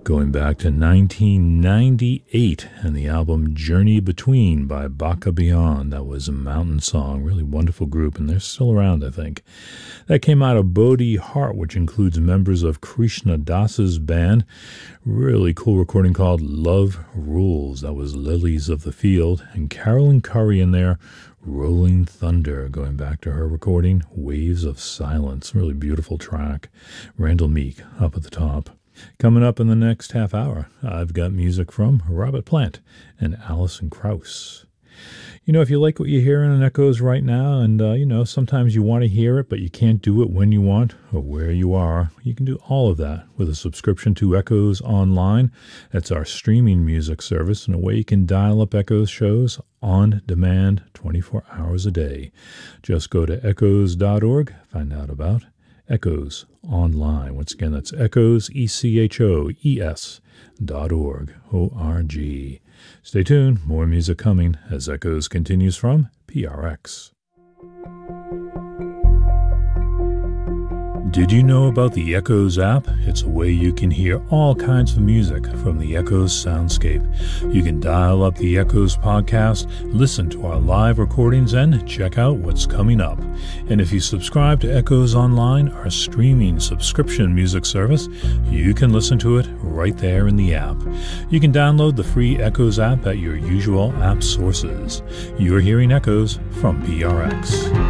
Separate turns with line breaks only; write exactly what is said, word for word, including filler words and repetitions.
going back to nineteen ninety-eight and the album Journey Between by Baka Beyond. That was a mountain song, really wonderful group, and they're still around, I think. That came out of Bodhi Heart, which includes members of Krishna Das's band. Really cool recording called Love Rules. That was Lilies of the Field, and Carolyn Curry in there, Rolling Thunder, going back to her recording Waves of Silence. Really beautiful track. Randall Meek up at the top. Coming up in the next half hour, I've got music from Robert Plant and Alison Krauss. You know, if you like what you hear in Echoes right now, and, uh, you know, sometimes you want to hear it, but you can't do it when you want or where you are, you can do all of that with a subscription to Echoes Online. That's our streaming music service, and a way you can dial up Echoes shows on demand twenty-four hours a day. Just go to echoes dot org, find out about Echoes Online. Once again, that's Echoes, E C H O E S dot org, O R G. Stay tuned, more music coming as Echoes continues from P R X. Did you know about the Echoes app? It's a way you can hear all kinds of music from the Echoes soundscape. You can dial up the Echoes podcast, listen to our live recordings, and check out what's coming up. And if you subscribe to Echoes Online, our streaming subscription music service, you can listen to it right there in the app. You can download the free Echoes app at your usual app sources. You're hearing Echoes from P R X.